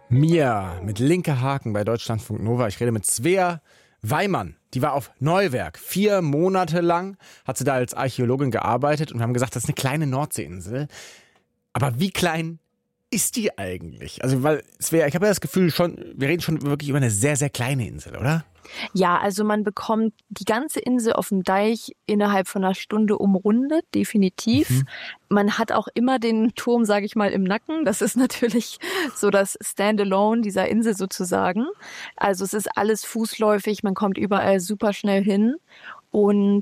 Mia mit linker Haken bei Deutschlandfunk Nova. Ich rede mit Svea Weimann. Die war auf Neuwerk. 4 Monate lang hat sie da als Archäologin gearbeitet und wir haben gesagt, das ist eine kleine Nordseeinsel. Aber wie klein ist die eigentlich? Also, weil Svea, ich habe ja das Gefühl, wir reden schon wirklich über eine sehr, sehr kleine Insel, oder? Ja, also man bekommt die ganze Insel auf dem Deich innerhalb von einer Stunde umrundet, definitiv. Man hat auch immer den Turm, sage ich mal, im Nacken. Das ist natürlich so das Standalone dieser Insel sozusagen. Also es ist alles fußläufig, man kommt überall super schnell hin. Und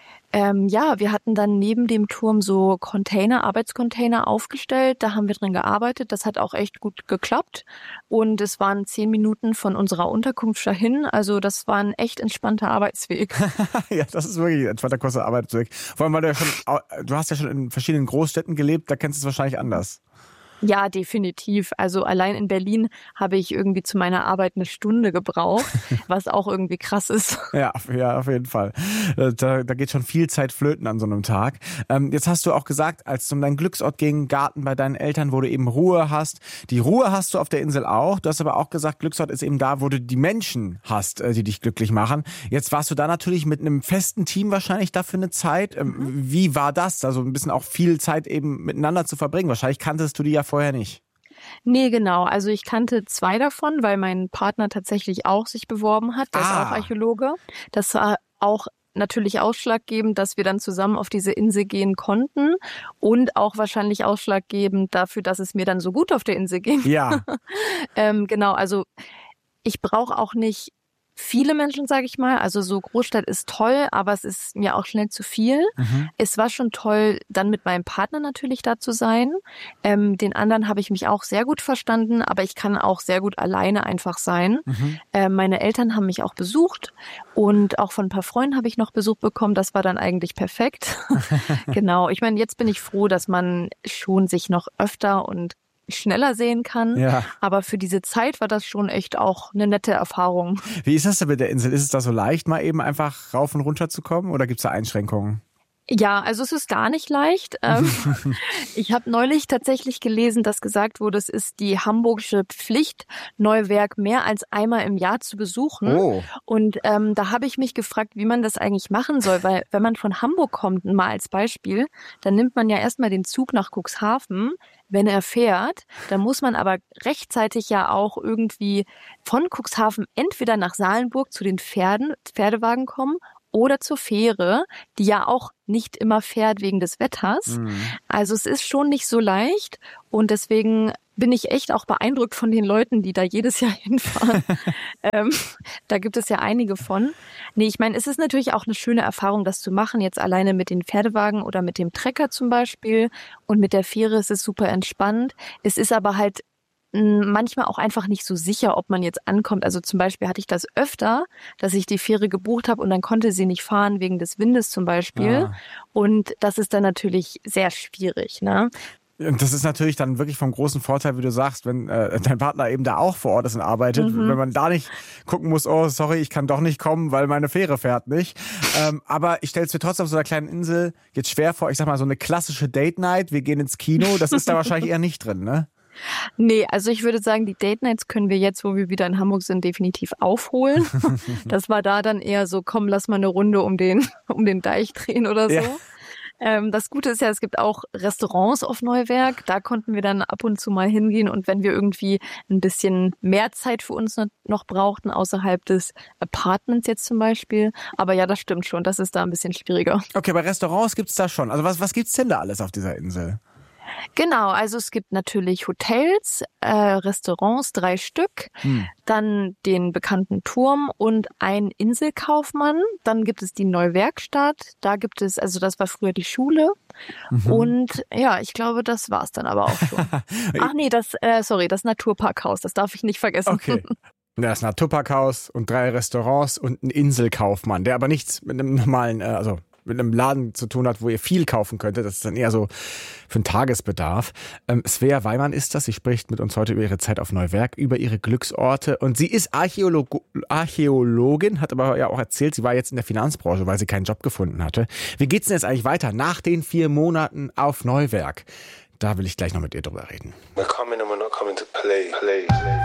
wir hatten dann neben dem Turm so Arbeitscontainer aufgestellt. Da haben wir drin gearbeitet. Das hat auch echt gut geklappt. Und es waren 10 Minuten von unserer Unterkunft dahin. Also das war ein echt entspannter Arbeitsweg. Ja, das ist wirklich ein entspannter, kurzer Arbeitsweg. Vor allem, weil du hast ja schon in verschiedenen Großstädten gelebt. Da kennst du es wahrscheinlich anders. Ja, definitiv. Also allein in Berlin habe ich irgendwie zu meiner Arbeit 1 Stunde gebraucht, was auch irgendwie krass ist. Ja, auf jeden Fall. Da geht schon viel Zeit flöten an so einem Tag. Jetzt hast du auch gesagt, als es um deinen Glücksort ging, Garten bei deinen Eltern, wo du eben Ruhe hast. Die Ruhe hast du auf der Insel auch. Du hast aber auch gesagt, Glücksort ist eben da, wo du die Menschen hast, die dich glücklich machen. Jetzt warst du da natürlich mit einem festen Team wahrscheinlich dafür eine Zeit. Wie war das? Also ein bisschen auch viel Zeit eben miteinander zu verbringen. Wahrscheinlich kanntest du die ja vorher nicht. Nee, genau. Also ich kannte 2 davon, weil mein Partner tatsächlich auch sich beworben hat. Der ist auch Archäologe. Das war auch natürlich ausschlaggebend, dass wir dann zusammen auf diese Insel gehen konnten und auch wahrscheinlich ausschlaggebend dafür, dass es mir dann so gut auf der Insel ging. Ja. Genau, also ich brauche auch nicht viele Menschen, sage ich mal. Also so Großstadt ist toll, aber es ist mir auch schnell zu viel. Es war schon toll, dann mit meinem Partner natürlich da zu sein. Den anderen habe ich mich auch sehr gut verstanden, aber ich kann auch sehr gut alleine einfach sein. Meine Eltern haben mich auch besucht und auch von ein paar Freunden habe ich noch Besuch bekommen. Das war dann eigentlich perfekt. Genau. Ich meine, jetzt bin ich froh, dass man schon sich noch öfter und schneller sehen kann. Ja. Aber für diese Zeit war das schon echt auch eine nette Erfahrung. Wie ist das denn mit der Insel? Ist es da so leicht, mal eben einfach rauf und runter zu kommen oder gibt es da Einschränkungen? Ja, also es ist gar nicht leicht. Ich habe neulich tatsächlich gelesen, dass gesagt wurde, es ist die hamburgische Pflicht, Neuwerk mehr als einmal im Jahr zu besuchen. Oh. Und da habe ich mich gefragt, wie man das eigentlich machen soll, weil wenn man von Hamburg kommt, mal als Beispiel, dann nimmt man ja erstmal den Zug nach Cuxhaven. Wenn er fährt, dann muss man aber rechtzeitig ja auch irgendwie von Cuxhaven entweder nach Salenburg zu den Pferdewagen kommen oder zur Fähre, die ja auch nicht immer fährt wegen des Wetters. Also es ist schon nicht so leicht und deswegen bin ich echt auch beeindruckt von den Leuten, die da jedes Jahr hinfahren. Da gibt es ja einige von. Nee, ich meine, es ist natürlich auch eine schöne Erfahrung, das zu machen, jetzt alleine mit den Pferdewagen oder mit dem Trecker zum Beispiel. Und mit der Fähre ist es super entspannt. Es ist aber halt manchmal auch einfach nicht so sicher, ob man jetzt ankommt. Also zum Beispiel hatte ich das öfter, dass ich die Fähre gebucht habe und dann konnte sie nicht fahren wegen des Windes zum Beispiel. Und das ist dann natürlich sehr schwierig, ne? Und das ist natürlich dann wirklich vom großen Vorteil, wie du sagst, wenn dein Partner eben da auch vor Ort ist und arbeitet, wenn man da nicht gucken muss, oh sorry, ich kann doch nicht kommen, weil meine Fähre fährt nicht. Aber ich stelle es mir trotzdem auf so einer kleinen Insel jetzt schwer vor, ich sag mal so eine klassische Date-Night, wir gehen ins Kino, das ist da wahrscheinlich eher nicht drin, ne? Nee, also ich würde sagen, die Date-Nights können wir jetzt, wo wir wieder in Hamburg sind, definitiv aufholen. Das war da dann eher so, komm, lass mal eine Runde um den Deich drehen oder so. Ja. Das Gute ist ja, es gibt auch Restaurants auf Neuwerk. Da konnten wir dann ab und zu mal hingehen. Und wenn wir irgendwie ein bisschen mehr Zeit für uns noch brauchten, außerhalb des Apartments jetzt zum Beispiel. Aber ja, das stimmt schon. Das ist da ein bisschen schwieriger. Okay, aber Restaurants gibt's da schon. Also was gibt's denn da alles auf dieser Insel? Genau, also es gibt natürlich Hotels, Restaurants, 3 Stück, dann den bekannten Turm und einen Inselkaufmann. Dann gibt es die Neuwerkstatt, da gibt es, also das war früher die Schule. Und ja, ich glaube, das war's dann aber auch schon. Ach nee, das Naturparkhaus, das darf ich nicht vergessen. Okay. Das Naturparkhaus und 3 Restaurants und ein Inselkaufmann, der aber nichts mit einem normalen, mit einem Laden zu tun hat, wo ihr viel kaufen könntet. Das ist dann eher so für den Tagesbedarf. Svea Weimann ist das. Sie spricht mit uns heute über ihre Zeit auf Neuwerk, über ihre Glücksorte. Und sie ist Archäologin, hat aber ja auch erzählt, sie war jetzt in der Finanzbranche, weil sie keinen Job gefunden hatte. Wie geht's denn jetzt eigentlich weiter nach den 4 Monaten auf Neuwerk? Da will ich gleich noch mit ihr drüber reden. We're coming and we're not coming to play.